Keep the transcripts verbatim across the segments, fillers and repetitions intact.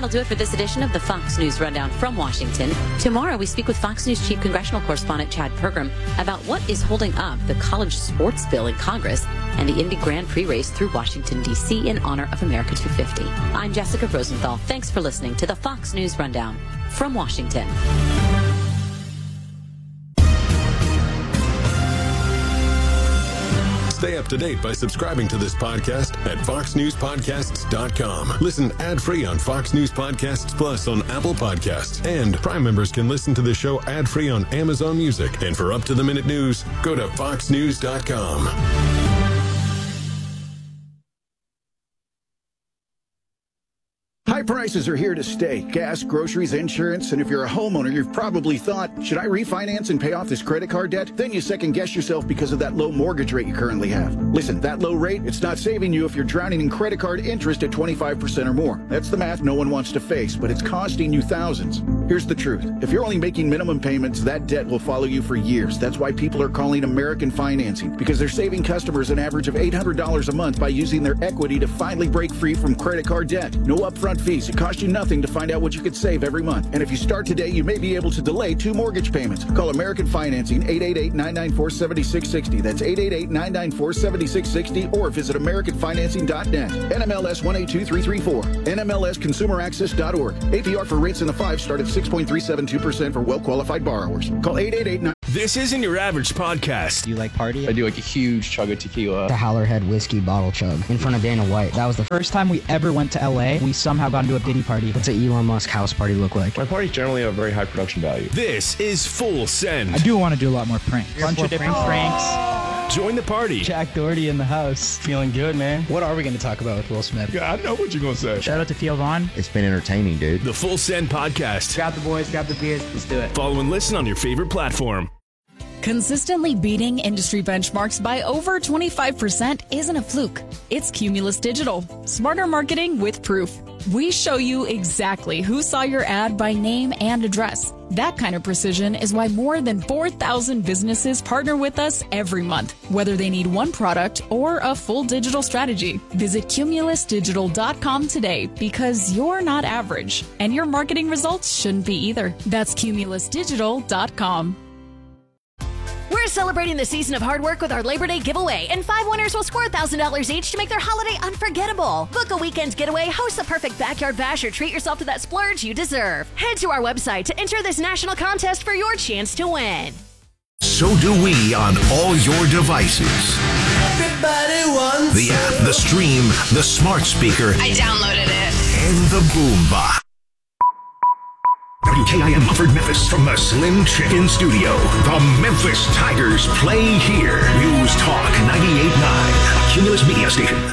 that'll do it for this edition of the Fox News Rundown from Washington. Tomorrow, we speak with Fox News Chief Congressional Correspondent Chad Pergram about what is holding up the college sports bill in Congress and the Indy Grand Prix race through Washington, D C in honor of America two fifty. I'm Jessica Rosenthal. Thanks for listening to the Fox News Rundown from Washington. Stay up to date by subscribing to this podcast at fox news podcasts dot com. Listen ad-free on Fox News Podcasts Plus on Apple Podcasts. And Prime members can listen to the show ad-free on Amazon Music. And for up-to-the-minute news, go to fox news dot com. High prices are here to stay. Gas, groceries, insurance, and if you're a homeowner, you've probably thought, should I refinance and pay off this credit card debt? Then you second guess yourself because of that low mortgage rate you currently have. Listen, that low rate, it's not saving you if you're drowning in credit card interest at twenty-five percent or more. That's the math no one wants to face, but it's costing you thousands. Here's the truth. If you're only making minimum payments, that debt will follow you for years. That's why people are calling American Financing, because they're saving customers an average of eight hundred dollars a month by using their equity to finally break free from credit card debt. No upfront fees. It costs you nothing to find out what you could save every month. And if you start today, you may be able to delay two mortgage payments. Call American Financing, eight eight eight, nine nine four, seven six six zero. That's eight eight eight, nine nine four, seven six six zero, or visit american financing dot net. N M L S one eight two three three four. N M L S consumer access dot org. A P R for rates in the five start at six point three seven two percent for well-qualified borrowers. Call eight eight eight nine. This isn't your average podcast. Do you like party? I do like a huge chug of tequila. The Howlerhead whiskey bottle chug in front of Dana White. That was the first time we ever went to L A. We somehow got into a Diddy party. What's an Elon Musk house party look like? My parties generally have very high production value. This is Full Send. I do want to do a lot more pranks. A bunch of different pranks. Join the party. Jack Doherty in the house. Feeling good, man. What are we going to talk about with Will Smith? Yeah, I know what you're going to say. Shout out to Theo Vaughn. It's been entertaining, dude. The Full Send podcast. Grab the boys, grab the beers. Let's do it. Follow and listen on your favorite platform. Consistently beating industry benchmarks by over twenty-five percent isn't a fluke. It's Cumulus Digital. Smarter marketing with proof. We show you exactly who saw your ad by name and address. That kind of precision is why more than four thousand businesses partner with us every month, whether they need one product or a full digital strategy. Visit cumulus digital dot com today, because you're not average, and your marketing results shouldn't be either. That's cumulus digital dot com. We're celebrating the season of hard work with our Labor Day giveaway, and five winners will score one thousand dollars each to make their holiday unforgettable. Book a weekend getaway, host a perfect backyard bash, or treat yourself to that splurge you deserve. Head to our website to enter this national contest for your chance to win. So do we on all your devices. Everybody wants the app, the stream, the smart speaker. I downloaded it. And the boombox. W K I M offered Memphis from the Slim Chicken Studio. The Memphis Tigers play here. News Talk ninety-eight point nine, a Cumulus media station.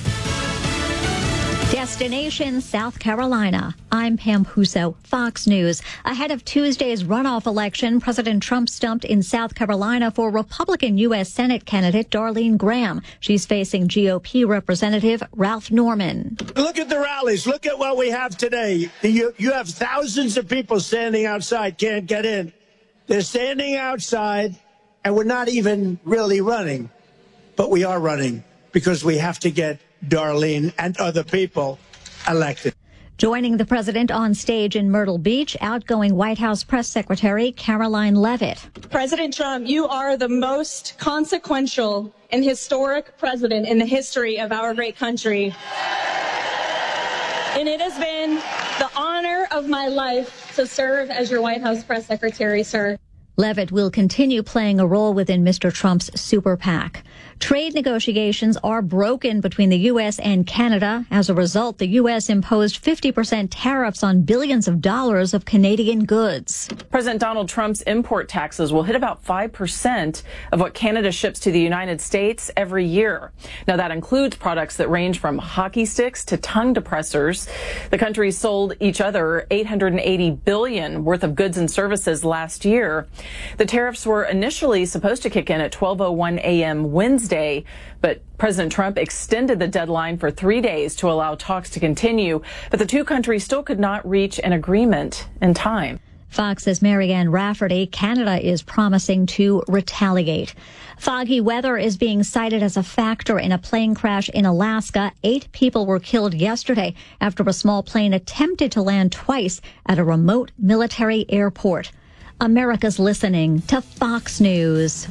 Destination South Carolina. I'm Pam Huso, Fox News. Ahead of Tuesday's runoff election, President Trump stumped in South Carolina for Republican U S Senate candidate Darlene Graham. She's facing G O P Representative Ralph Norman. Look at the rallies. Look at what we have today. You, you have thousands of people standing outside, can't get in. They're standing outside, and we're not even really running. But we are running because we have to get Darlene and other people elected. Joining the president on stage in Myrtle Beach, outgoing White House press secretary Caroline Leavitt. President Trump, you are the most consequential and historic president in the history of our great country. And it has been the honor of my life to serve as your White House press secretary, sir. Leavitt will continue playing a role within Mister Trump's super PAC. Trade negotiations are broken between the U S and Canada. As a result, the U S imposed fifty percent tariffs on billions of dollars of Canadian goods. President Donald Trump's import taxes will hit about five percent of what Canada ships to the United States every year. Now, that includes products that range from hockey sticks to tongue depressors. The countries sold each other eight hundred eighty billion dollars worth of goods and services last year. The tariffs were initially supposed to kick in at twelve oh one a.m. Wednesday, but President Trump extended the deadline for three days to allow talks to continue, but the two countries still could not reach an agreement in time. Fox's Marianne Rafferty. Canada is promising to retaliate. Foggy weather is being cited as a factor in a plane crash in Alaska. Eight people were killed yesterday after a small plane attempted to land twice at a remote military airport. America's listening to Fox News.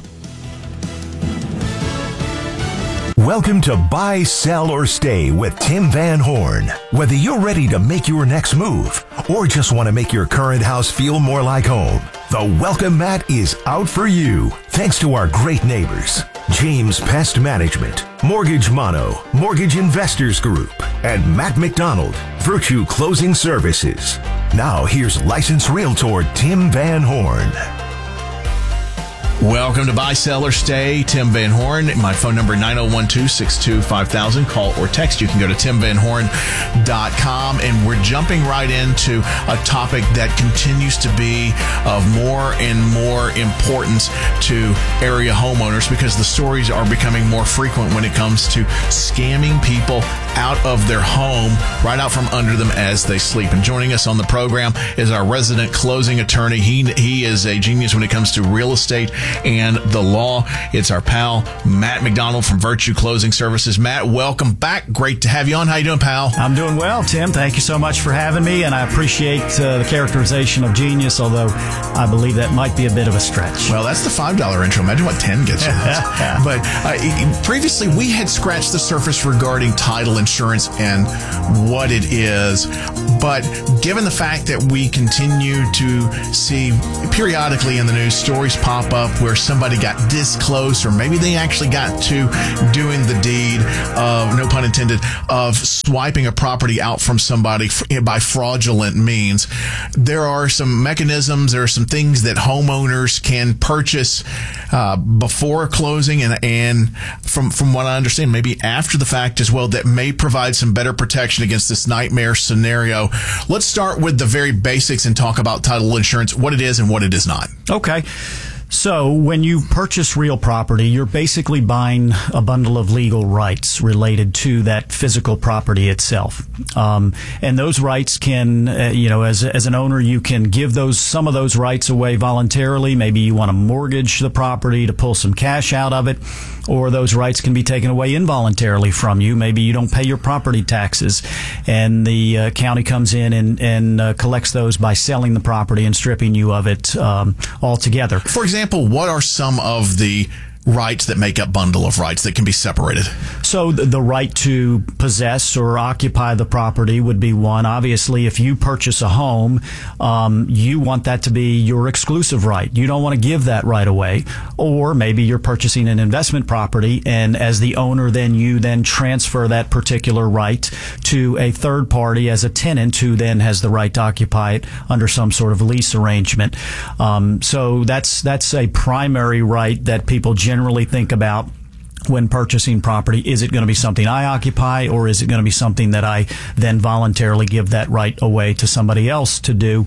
Welcome to Buy, Sell, or Stay with Tim Van Horn. Whether you're ready to make your next move or just want to make your current house feel more like home, the welcome mat is out for you. Thanks to our great neighbors, James Pest Management, Mortgage Mono, Mortgage Investors Group, and Matt McDonald, Virtue Closing Services. Now here's licensed realtor Tim Van Horn. Welcome to Buy, Sell, or Stay. Tim Van Horn. My phone number nine oh one two, six two five thousand. Call or text. You can go to tim van horn dot com. And we're jumping right into a topic that continues to be of more and more importance to area homeowners because the stories are becoming more frequent when it comes to scamming people out of their home, right out from under them as they sleep. And joining us on the program is our resident closing attorney. He, he is a genius when it comes to real estate and the law. It's our pal, Matt McDonald from Virtue Closing Services. Matt, welcome back. Great to have you on. How you doing, pal? I'm doing well, Tim. Thank you so much for having me, and I appreciate uh, the characterization of genius, although I believe that might be a bit of a stretch. Well, that's the five dollar intro. Imagine what ten gets you. But uh, previously, we had scratched the surface regarding title insurance and what it is. But given the fact that we continue to see periodically in the news stories pop up where somebody got this close, or maybe they actually got to doing the deed of, no pun intended, of swiping a property out from somebody by fraudulent means, there are some mechanisms, there are some things that homeowners can purchase uh, before closing and, and from, from what I understand, maybe after the fact as well, that may provide some better protection against this nightmare scenario. Let's start with the very basics and talk about title insurance, what it is and what it is not. Okay. So when you purchase real property, you're basically buying a bundle of legal rights related to that physical property itself. Um, and those rights can, uh, you know, as, as an owner, you can give those, some of those rights away voluntarily. Maybe you want to mortgage the property to pull some cash out of it, or those rights can be taken away involuntarily from you. Maybe you don't pay your property taxes and the uh, county comes in and, and uh, collects those by selling the property and stripping you of it um, altogether. For example, what are some of the rights that make up bundle of rights that can be separated? So the, the right to possess or occupy the property would be one. Obviously, if you purchase a home, um, you want that to be your exclusive right. You don't want to give that right away. Or maybe you're purchasing an investment property, and as the owner, then you then transfer that particular right to a third party as a tenant who then has the right to occupy it under some sort of lease arrangement. Um, so that's that's a primary right that people generally generally think about when purchasing property. Is it going to be something I occupy, or is it going to be something that I then voluntarily give that right away to somebody else to do?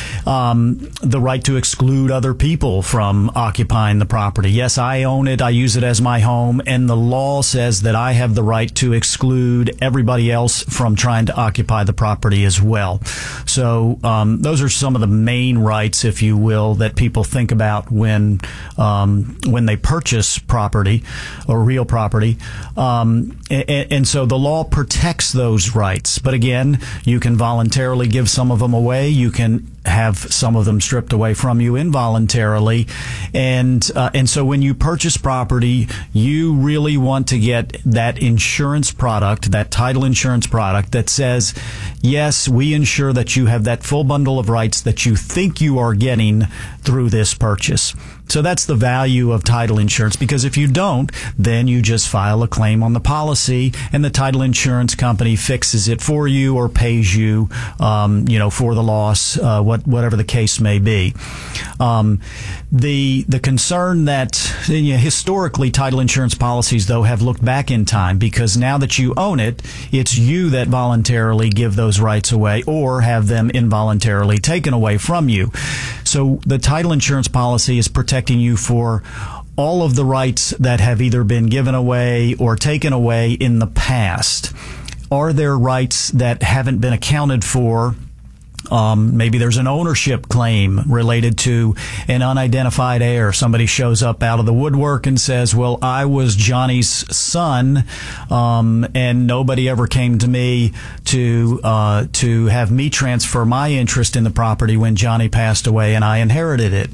Um, the right to exclude other people from occupying the property. Yes, I own it. I use it as my home, and the law says that I have the right to exclude everybody else from trying to occupy the property as well. So um, those are some of the main rights, if you will, that people think about when um, when they purchase property or real property. Um, and, and so the law protects those rights. But again, you can voluntarily give some of them away. You can have some of them stripped away from you involuntarily. And uh, and so when you purchase property, you really want to get that insurance product, that title insurance product that says, yes, we ensure that you have that full bundle of rights that you think you are getting through this purchase. So that's the value of title insurance, because if you don't, then you just file a claim on the policy and the title insurance company fixes it for you or pays you, um, you know, for the loss, uh, what, whatever the case may be. Um, the, the concern that, you know, historically title insurance policies, though, have looked back in time, because now that you own it, it's you that voluntarily give those rights away or have them involuntarily taken away from you. So the title insurance policy is protecting you for all of the rights that have either been given away or taken away in the past. Are there rights that haven't been accounted for Um, maybe there's an ownership claim related to an unidentified heir. Somebody shows up out of the woodwork and says, well, I was Johnny's son, um, and nobody ever came to me to uh, to have me transfer my interest in the property when Johnny passed away and I inherited it.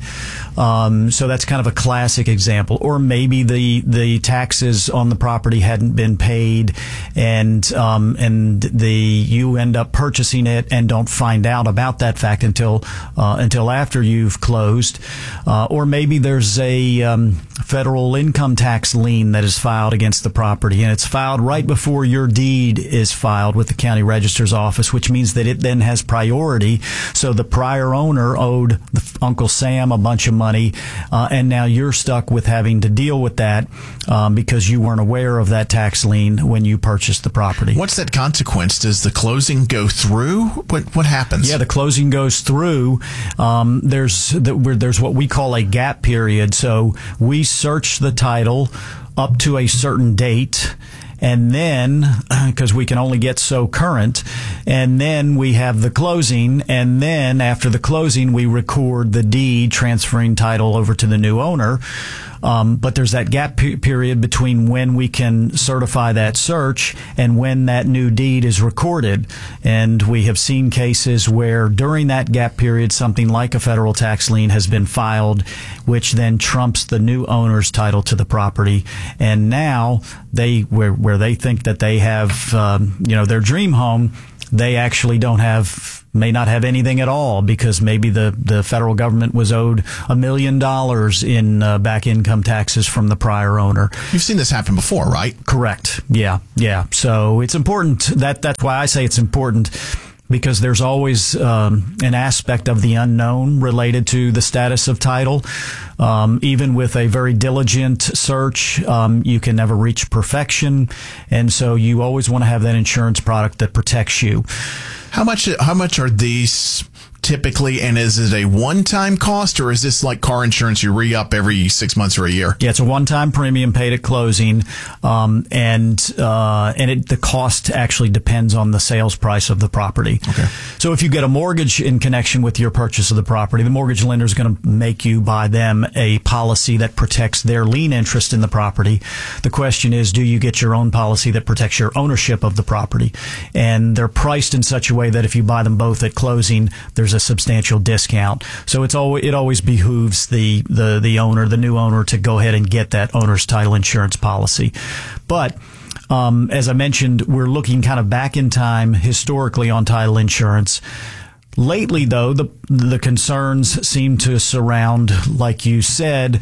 Um, so that's kind of a classic example. Or maybe the the taxes on the property hadn't been paid, and um, and the you end up purchasing it and don't find out about that fact until uh, until after you've closed. Uh, or maybe there's a um, federal income tax lien that is filed against the property, and it's filed right before your deed is filed with the county register's office, which means that it then has priority. So the prior owner owed the, Uncle Sam a bunch of money, uh, and now you're stuck with having to deal with that um, because you weren't aware of that tax lien when you purchased the property. What's that consequence? Does the closing go through? What what happens? Yeah, the closing goes through. Um, there's the, there's what we call a gap period. So we search the title up to a certain date, and then, because we can only get so current, and then we have the closing, and then after the closing, we record the deed transferring title over to the new owner. Um, but there's that gap pe- period between when we can certify that search and when that new deed is recorded. And we have seen cases where during that gap period, something like a federal tax lien has been filed, which then trumps the new owner's title to the property. And now they, where, where they think that they have, um, you know, their dream home, they actually don't have, may not have anything at all, because maybe the, the federal government was owed a million dollars in uh, back income taxes from the prior owner. You've seen this happen before, right? Correct. Yeah. Yeah. So it's important. That, that's why I say it's important, because there's always um, an aspect of the unknown related to the status of title. Um, even with a very diligent search, um, you can never reach perfection. And so you always want to have that insurance product that protects you. How much, how much are these typically, and is it a one-time cost, or is this like car insurance you re-up every six months or a year? Yeah, it's a one-time premium paid at closing, um, and uh, and it, the cost actually depends on the sales price of the property. Okay. So if you get a mortgage in connection with your purchase of the property, the mortgage lender is going to make you buy them a policy that protects their lien interest in the property. The question is, do you get your own policy that protects your ownership of the property? And they're priced in such a way that if you buy them both at closing, there's a substantial discount. So it's always, it always behooves the, the, the owner, the new owner, to go ahead and get that owner's title insurance policy. But um, as I mentioned, we're looking kind of back in time historically on title insurance. Lately, though, the the concerns seem to surround, like you said,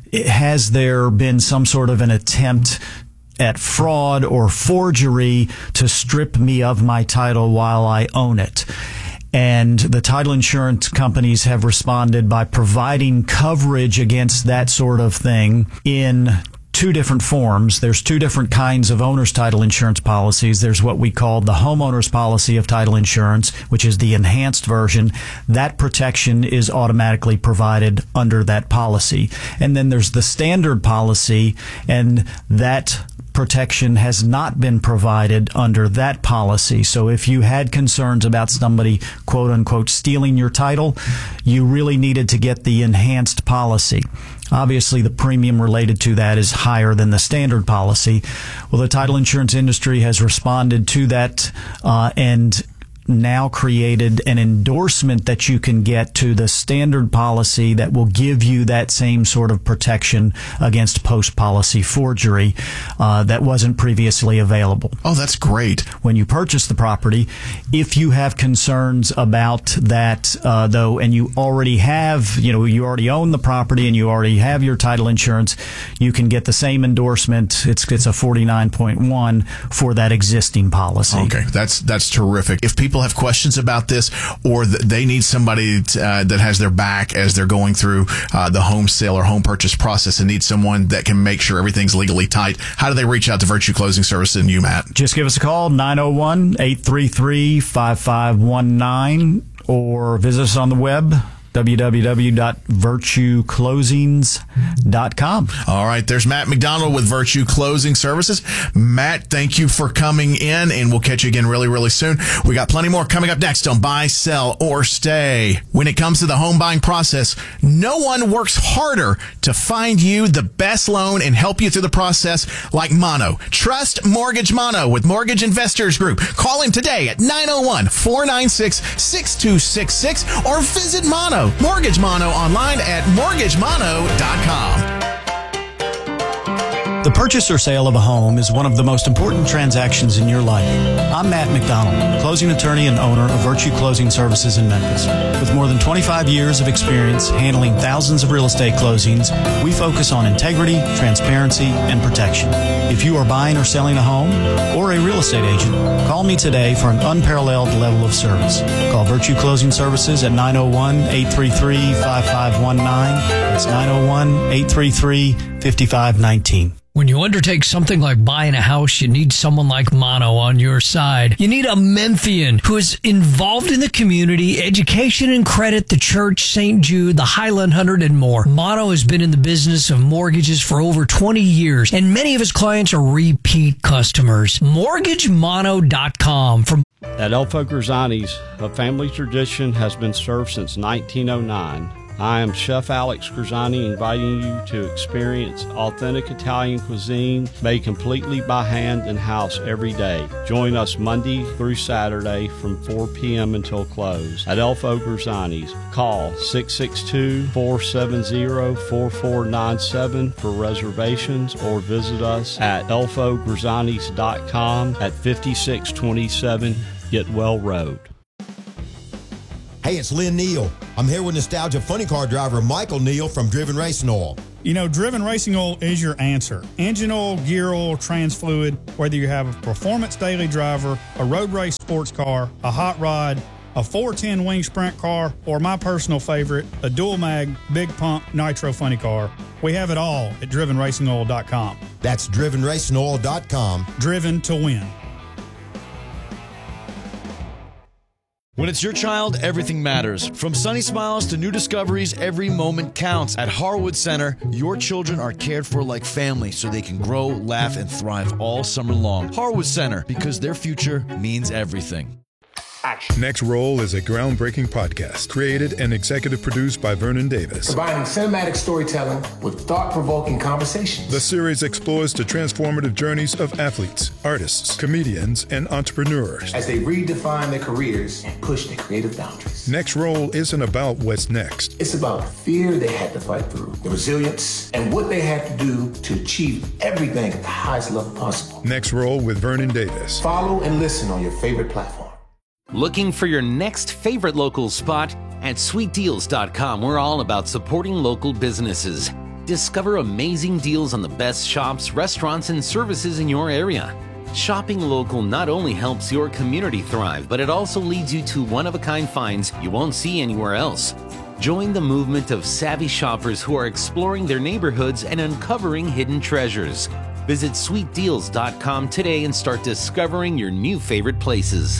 has there been some sort of an attempt at fraud or forgery to strip me of my title while I own it? And the title insurance companies have responded by providing coverage against that sort of thing in two different forms. There's two different kinds of owner's title insurance policies. There's what we call the homeowner's policy of title insurance, which is the enhanced version. That protection is automatically provided under that policy. And then there's the standard policy, and that protection has not been provided under that policy. So if you had concerns about somebody, quote unquote, stealing your title, you really needed to get the enhanced policy. Obviously, the premium related to that is higher than the standard policy. Well, the title insurance industry has responded to that uh, and now created an endorsement that you can get to the standard policy that will give you that same sort of protection against post-policy forgery uh, that wasn't previously available. Oh, that's great. When you purchase the property, if you have concerns about that, uh, though, and you already have, you know, you already own the property and you already have your title insurance, you can get the same endorsement. It's it's a forty-nine point one for that existing policy. Okay, that's that's terrific. If people have questions about this, or th- they need somebody t- uh, that has their back as they're going through uh, the home sale or home purchase process and need someone that can make sure everything's legally tight, how do they reach out to Virtue Closing Services and you, Matt? Just give us a call, nine oh one, eight three three, five five one nine, or visit us on the web, w w w dot virtue closings dot com. All right, there's Matt McDonald with Virtue Closing Services. Matt, thank you for coming in, and we'll catch you again really, really soon. We got plenty more coming up next on Buy, Sell, or Stay. When it comes to the home buying process, no one works harder to find you the best loan and help you through the process like Mono. Trust Mortgage Mono with Mortgage Investors Group. Call him today at nine oh one, four nine six, six two six six or visit Mono, Mortgage Mono online at mortgage mono dot com. The purchase or sale of a home is one of the most important transactions in your life. I'm Matt McDonald, closing attorney and owner of Virtue Closing Services in Memphis. With more than twenty-five years of experience handling thousands of real estate closings, we focus on integrity, transparency, and protection. If you are buying or selling a home or a real estate agent, call me today for an unparalleled level of service. Call Virtue Closing Services at nine oh one, eight three three, five five one nine. That's nine oh one, eight three three, five five one nine. When you undertake something like buying a house, you need someone like Mono on your side. You need a Memphian who is involved in the community, education and credit, the church, Saint Jude, the Highland Hundred, and more. Mono has been in the business of mortgages for over twenty years, and many of his clients are repeat customers. mortgage mono dot com. From At Elfo Grisani's, a family tradition has been served since nineteen oh nine. I am Chef Alex Grisani, inviting you to experience authentic Italian cuisine made completely by hand and house every day. Join us Monday through Saturday from four p.m. until close at Elfo Grisani's. Call six six two, four seven zero, four four nine seven for reservations or visit us at elfo grisanis dot com at fifty-six twenty-seven Getwell Road. Hey, it's Lynn Neal. I'm here with Nostalgia Funny Car driver Michael Neal from Driven Racing Oil. You know, Driven Racing Oil is your answer. Engine oil, gear oil, trans fluid, whether you have a performance daily driver, a road race sports car, a hot rod, a four ten wing sprint car, or my personal favorite, a dual mag, big pump, nitro funny car. We have it all at driven racing oil dot com. That's driven racing oil dot com. Driven to win. When it's your child, everything matters. From sunny smiles to new discoveries, every moment counts. At Harwood Center, your children are cared for like family so they can grow, laugh, and thrive all summer long. Harwood Center, because their future means everything. Next Roll is a groundbreaking podcast created and executive produced by Vernon Davis. Combining cinematic storytelling with thought-provoking conversations. The series explores the transformative journeys of athletes, artists, comedians, and entrepreneurs as they redefine their careers and push their creative boundaries. Next Roll isn't about what's next. It's about the fear they had to fight through, the resilience, and what they had to do to achieve everything at the highest level possible. Next Roll with Vernon Davis. Follow and listen on your favorite platform. Looking for your next favorite local spot? At sweet deals dot com, we're all about supporting local businesses. Discover amazing deals on the best shops, restaurants, and services in your area. Shopping local not only helps your community thrive, but it also leads you to one-of-a-kind finds you won't see anywhere else. Join the movement of savvy shoppers who are exploring their neighborhoods and uncovering hidden treasures. Visit sweet deals dot com today and start discovering your new favorite places.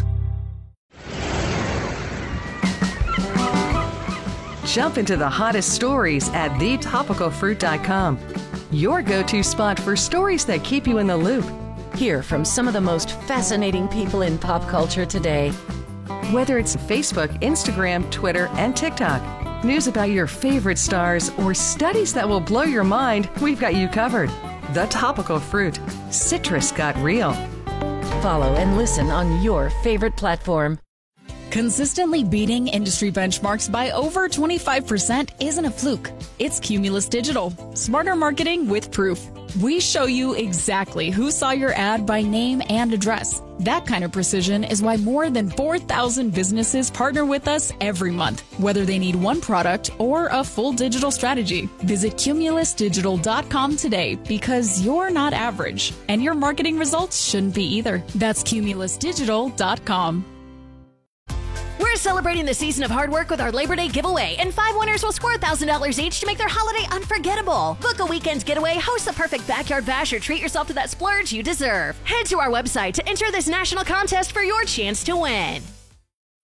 Jump into the hottest stories at the topical fruit dot com. Your go-to spot for stories that keep you in the loop. Hear from some of the most fascinating people in pop culture today. Whether it's Facebook, Instagram, Twitter, and TikTok, news about your favorite stars, or studies that will blow your mind, we've got you covered. The Topical Fruit. Citrus got real. Follow and listen on your favorite platform. Consistently beating industry benchmarks by over twenty-five percent isn't a fluke. It's Cumulus Digital. Smarter marketing with proof. We show you exactly who saw your ad by name and address. That kind of precision is why more than four thousand businesses partner with us every month, whether they need one product or a full digital strategy. Visit cumulus digital dot com today because you're not average, and your marketing results shouldn't be either. That's cumulus digital dot com. We're celebrating the season of hard work with our Labor Day giveaway, and five winners will score one thousand dollars each to make their holiday unforgettable. Book a weekend getaway, host the perfect backyard bash, or treat yourself to that splurge you deserve. Head to our website to enter this national contest for your chance to win.